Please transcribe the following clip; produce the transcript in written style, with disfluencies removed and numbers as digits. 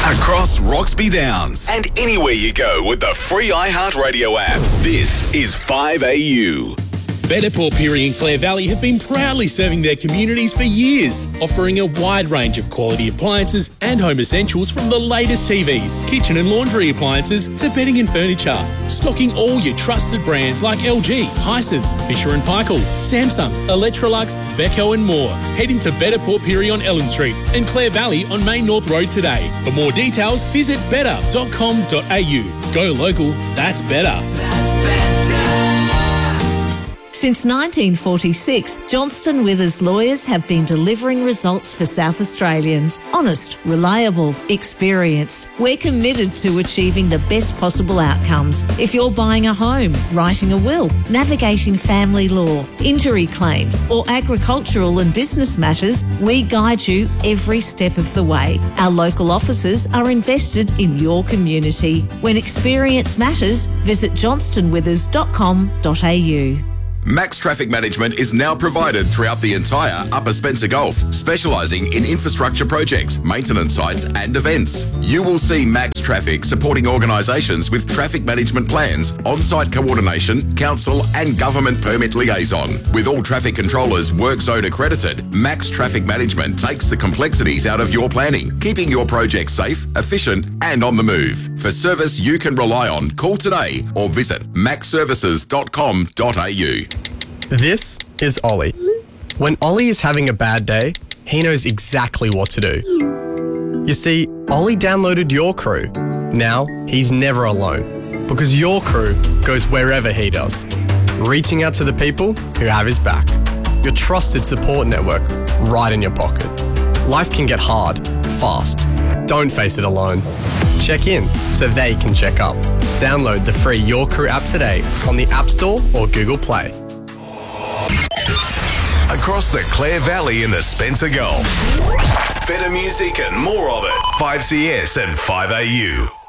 Across Roxby Downs and anywhere you go with the free iHeartRadio app. This is 5AU. Better Port Pirie and Clare Valley have been proudly serving their communities for years, offering a wide range of quality appliances and home essentials from the latest TVs, kitchen and laundry appliances to bedding and furniture. Stocking all your trusted brands like LG, Hisense, Fisher & Paykel, Samsung, Electrolux, Beko and more. Head into Better Port Pirie on Ellen Street and Clare Valley on Main North Road today. For more details, visit better.com.au. Go local, that's better. Since 1946, Johnston Withers lawyers have been delivering results for South Australians. Honest, reliable, experienced. We're committed to achieving the best possible outcomes. If you're buying a home, writing a will, navigating family law, injury claims, or agricultural and business matters, we guide you every step of the way. Our local offices are invested in your community. When experience matters, visit johnstonwithers.com.au. Max Traffic Management is now provided throughout the entire Upper Spencer Gulf, specialising in infrastructure projects, maintenance sites and events. You will see Max Traffic supporting organisations with traffic management plans, on-site coordination, council and government permit liaison. With all traffic controllers work zone accredited, Max Traffic Management takes the complexities out of your planning, keeping your project safe, efficient and on the move. For service you can rely on, call today or visit maxservices.com.au. This is Ollie. When Ollie is having a bad day, he knows exactly what to do. You see, Ollie downloaded Your Crew. Now, he's never alone, because Your Crew goes wherever he does, reaching out to the people who have his back. Your trusted support network right in your pocket. Life can get hard, fast. Don't face it alone. Check in so they can check up. Download the free Your Crew app today on the App Store or Google Play. Across the Clare Valley in the Spencer Gulf. Better music and more of it. 5CS and 5AU.